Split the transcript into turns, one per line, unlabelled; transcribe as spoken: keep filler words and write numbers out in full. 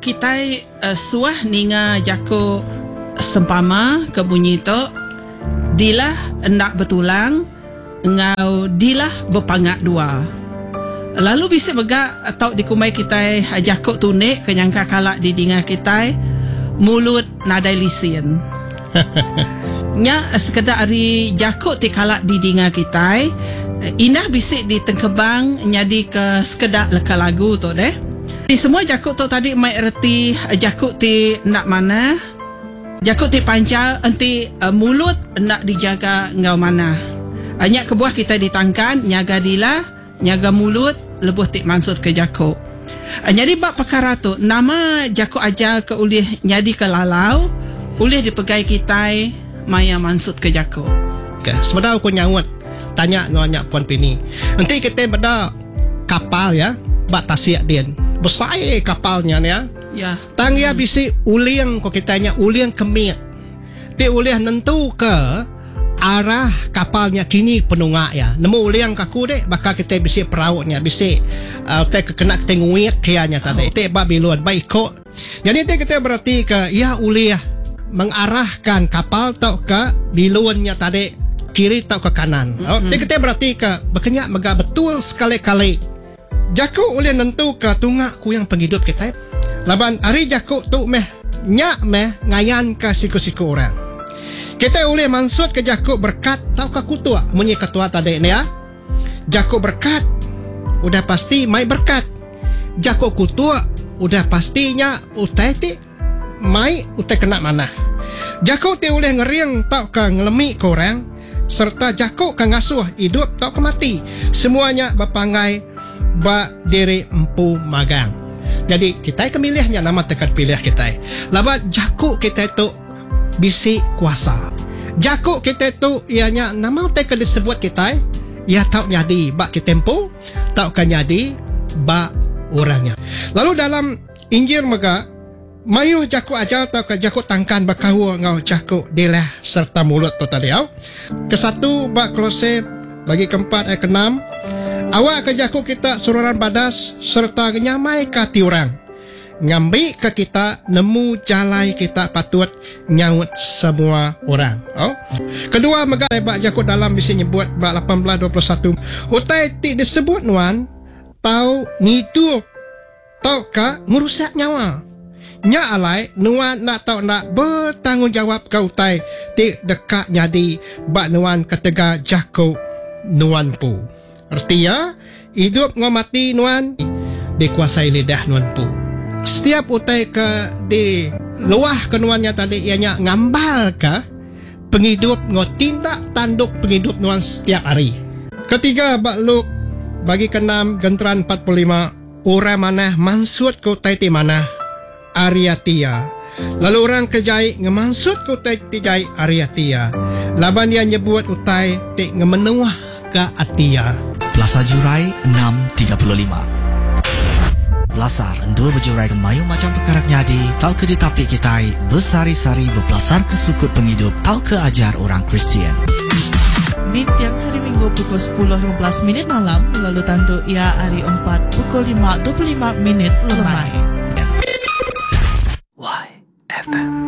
kita uh, suah ninga jako sempama ke bunyi tu dilah hendak bertulang ngau dilah berpangat dua. Lalu bisa begak atau dikumai kita jako tunik kenyangka kalak di dinga kita mulut nadai lisin. Nya sekedar ari jako ti kalak di dinga kita indah bisik di tengkebang nyadi ke sekedar leka lagu tu deh. Di semua jakut tu tadi mai erti jakut ti nak mana, jakut ti pancal enti uh, mulut nak dijaga ngau mana. Banyak kebuah kita ditangkan nyaga dila, nyaga mulut lebuh ti mansut ke jakut. Uh, jadi bab perkara tu nama jakut aja ke ulih nyadi ke lalau, ulih dipegai kita maya mansut ke jakut.
Okay. Sebenarnya aku nyawat tanya nanya Puan Pini. Nanti kita pada kapal ya, bak tasiak dia. Besar kapalnya ya.
Ya.
Tang ya bisi uliang ko kitanya uliang kemit. Ti uliang nentu ke arah kapalnya kini penungak ya. Nemu uliang kaku dek bakal kita bisi perautnya bisi uh, te kena tenguit kianya tadi. Te Babilon baik ko. Jadi te kita berarti ke ya uliah mengarahkan kapal tau ke bilunnya tadi kiri tau ke kanan. Mm-hmm. Oh, te kita berarti ke berkenyak mega betul sekali-kali. Jakuk ulih nentu ke tungak ku yang penghidup kita. Laban hari jakuk tu meh nyak meh ngayan ke siku-siku orang. Kita ulih mansut ke jakuk berkat tau ke kutua munyi ketua tadi ni ya. Jakuk berkat udah pasti mai berkat. Jakuk kutua udah pastinya utai ti mai utai kena mana. Jakuk ti ulih ngeriang tau ke ngelemi ke orang serta jakuk ke ngasuh hidup tau ke mati. Semuanya berpangai ba diri empu magang. Jadi kita kemilihnya nama tekat pilih kita. Laba jakuk kita itu bisi kuasa. Jakuk kita itu ianya nama tekat disebut kita ya tau nyadi ba kitempo tau kan nyadi ba orangnya. Lalu dalam Injil mega mayu jakuk aja tau ke jakuk tangkan bakahu ngau jakuk dilah serta mulut tu tadi au. Kesatu ba Kolose bagi keempat ayat keenam. Awak ke jakuk kita sururan badas serta nyamai ke tiurang. Ngambil ke kita nemu jalai kita patut nyaut semua orang. Oh. Kedua mega bak jakuk dalam bisa nyebut bak lapan belas dua puluh satu. Utai ti disebut nuan tau ngidup tau ka merusak nyawa. Nya alai nuan nak tau nak bertanggungjawab ke utai ti dekat nyadi bak nuan ketega jakuk nuan pu. Artinya hidup ngau mati nuan dikuasai lidah nuan pu. Setiap utai ke di luah ke nuannya tadi ianya ngambal ke penghidup ngau tindak tanduk penghidup nuan setiap hari. Ketiga bak Luk bagi keenam genteran empat puluh lima orang mana mansut ke utai ti mana Ariatia. Lalu orang kejai ngemansut ke utai ti jai Ariatia. Laban dia nyebut utai ti ngemenuah ke Atia.
Plaza Jurai enam tiga puluh lima. Belasar endur berjurai ke mayu macam perkara nyadi tau ke ditapik kita bersari-sari berpelasar ke sukut penghidup tau ke ajar orang Kristian.
Di tiang hari Minggu pukul sepuluh lima belas minit malam lalu tandu ia hari empat pukul lima dua puluh lima minit lemai.